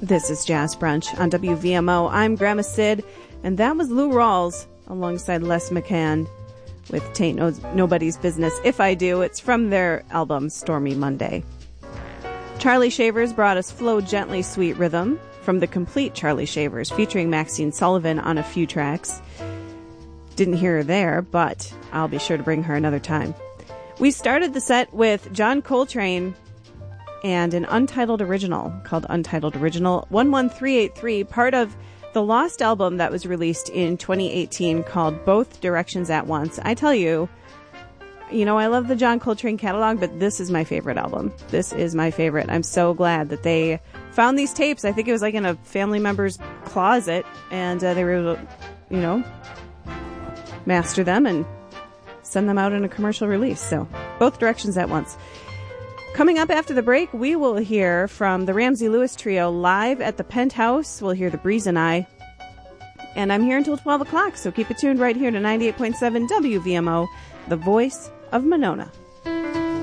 This is Jazz Brunch on WVMO. I'm Grandma Sid, and that was Lou Rawls alongside Les McCann with Tain't Nobody's Business. If I Do, it's from their album Stormy Monday. Charlie Shavers brought us Flow Gently Sweet Rhythm from the complete Charlie Shavers, featuring Maxine Sullivan on a few tracks. Didn't hear her there, but I'll be sure to bring her another time. We started the set with John Coltrane and an untitled original called Untitled Original 11383, part of the Lost album that was released in 2018 called Both Directions at Once. I tell you, I love the John Coltrane catalog, but this is my favorite album. This is my favorite. I'm so glad that they found these tapes. I think it was like in a family member's closet, and they were able to, master them and send them out in a commercial release. So, Both Directions at Once. Coming up after the break, we will hear from the Ramsey Lewis Trio live at the Penthouse. We'll hear The Breeze and I. And I'm here until 12 o'clock, so keep it tuned right here to 98.7 WVMO, the voice of Monona.